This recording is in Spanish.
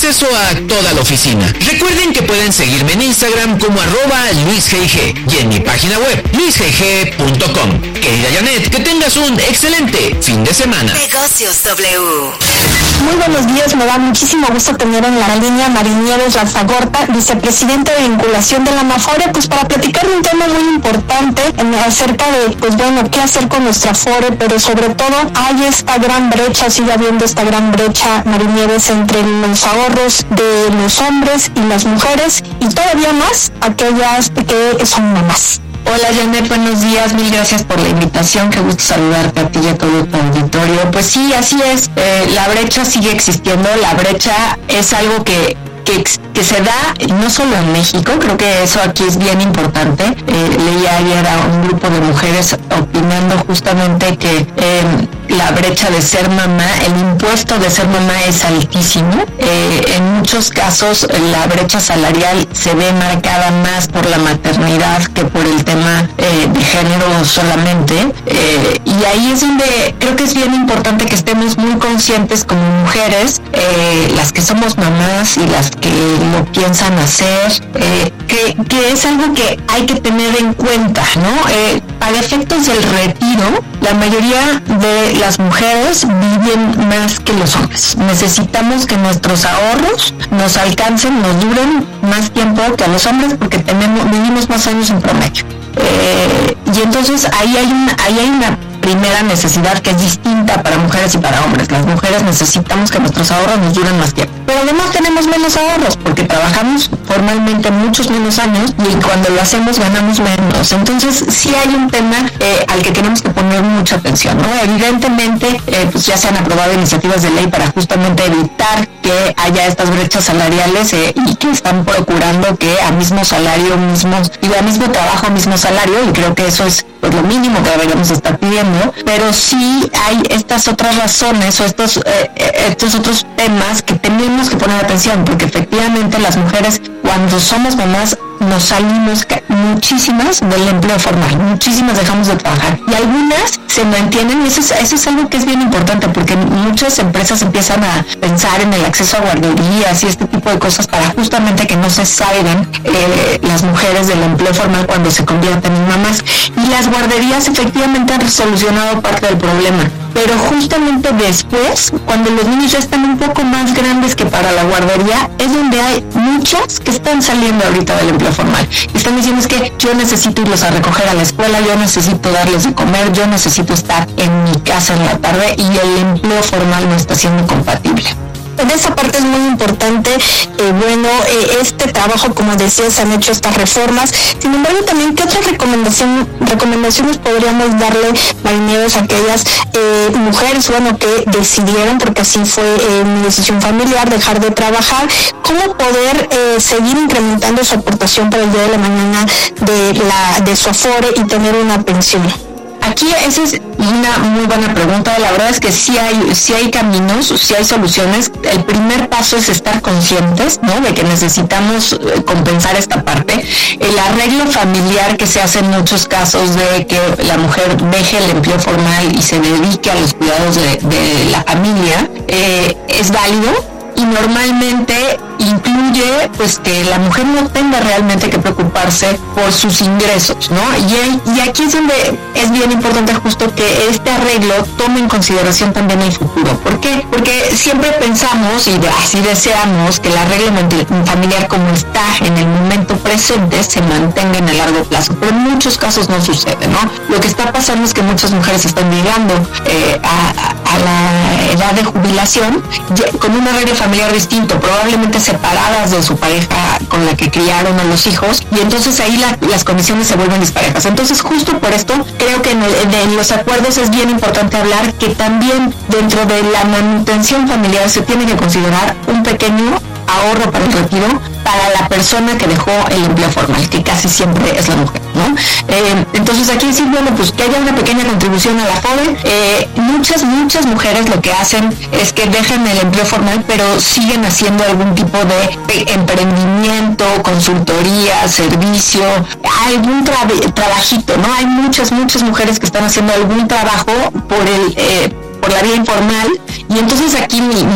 acceso a toda la oficina. Recuerden que pueden seguirme en Instagram como @LuisGG y en mi página web, luisgg.com. Querida Janet, que tengas un excelente fin de semana. Negocios W. Muy buenos días, me da muchísimo gusto tener en la línea a Marinieves Razagorta, vicepresidenta de vinculación de la Afore, pues para platicar de un tema muy importante acerca de, pues bueno, qué hacer con nuestra Afore, pero sobre todo hay esta gran brecha, sigue habiendo esta gran brecha, Marinieves, entre los ahorros de los hombres y las mujeres, y todavía más aquellas que son mamás. Hola Janet, buenos días, mil gracias por la invitación, qué gusto saludarte a ti y a todo tu auditorio. Pues sí, así es, la brecha sigue existiendo, la brecha es algo que se da no solo en México, creo que eso aquí es bien importante. Leía ayer a un grupo de mujeres opinando justamente que la brecha de ser mamá, el impuesto de ser mamá es altísimo. En muchos casos la brecha salarial se ve marcada más por la maternidad que por el tema de género solamente. Y ahí es donde creo que es bien importante que estemos muy conscientes como mujeres, las que somos mamás y las que lo piensan hacer, que es algo que hay que tener en cuenta, ¿no? Para efectos del retiro, la mayoría de las mujeres viven más que los hombres. Necesitamos que nuestros ahorros nos alcancen, nos duren más tiempo que a los hombres porque vivimos más años en promedio. Y entonces ahí hay una primera necesidad que es distinta para mujeres y para hombres. Las mujeres necesitamos que nuestros ahorros nos duren más tiempo. Pero además tenemos menos ahorros porque trabajamos formalmente muchos menos años y cuando lo hacemos ganamos menos. Entonces sí hay un tema al que tenemos que poner mucha atención, ¿no? Evidentemente, pues ya se han aprobado iniciativas de ley para justamente evitar que haya estas brechas salariales y que están procurando que a mismo salario, a mismo trabajo, mismo salario, y creo que eso es pues lo mínimo que deberíamos estar pidiendo, pero sí hay estas otras razones o estos otros temas que tenemos que poner atención, porque efectivamente las mujeres cuando somos mamás nos salimos muchísimas del empleo formal, muchísimas dejamos de trabajar y algunas se mantienen, y eso es algo que es bien importante porque muchas empresas empiezan a pensar en el acceso a guarderías y este tipo de cosas para justamente que no se salgan las mujeres del empleo formal cuando se convierten en mamás, y las guarderías efectivamente han solucionado parte del problema, pero justamente después, cuando los niños ya están un poco más grandes que para la guardería, es donde hay muchas que están saliendo ahorita del empleo formal. Están diciendo es que yo necesito irlos a recoger a la escuela, yo necesito darles de comer, yo necesito estar en mi casa en la tarde y el empleo formal no está siendo compatible. En esa parte es muy importante, este trabajo, como decías, se han hecho estas reformas. Sin embargo, también, ¿qué otras recomendaciones podríamos darle, Marinieves, a aquellas mujeres, que decidieron, porque así fue una decisión familiar, dejar de trabajar? ¿Cómo poder seguir incrementando su aportación para el día de la mañana de su Afore y tener una pensión? Aquí esa es una muy buena pregunta. La verdad es que sí hay caminos, sí hay soluciones. El primer paso es estar conscientes, ¿no?, de que necesitamos compensar esta parte. El arreglo familiar que se hace en muchos casos de que la mujer deje el empleo formal y se dedique a los cuidados de la familia es válido. Y normalmente incluye pues que la mujer no tenga realmente que preocuparse por sus ingresos, ¿no? Y aquí es donde es bien importante justo que este arreglo tome en consideración también el futuro. ¿Por qué? Porque siempre pensamos y así deseamos que el arreglo familiar como está en el momento presente se mantenga en el largo plazo, pero en muchos casos no sucede, ¿no? Lo que está pasando es que muchas mujeres están llegando a la edad de jubilación con un arreglo familiar distinto, probablemente separadas de su pareja con la que criaron a los hijos, y entonces ahí las condiciones se vuelven disparejas. Entonces justo por esto creo que en los acuerdos es bien importante hablar que también dentro de la manutención familiar se tiene que considerar un pequeño ahorro para el retiro para la persona que dejó el empleo formal, que casi siempre es la mujer, ¿no? Entonces aquí decir, bueno, pues que haya una pequeña contribución a la Afore. Muchas mujeres lo que hacen es que dejan el empleo formal, pero siguen haciendo algún tipo de emprendimiento, consultoría, servicio, algún trabajito, ¿no? Hay muchas mujeres que están haciendo algún trabajo por la vía informal, y entonces aquí mi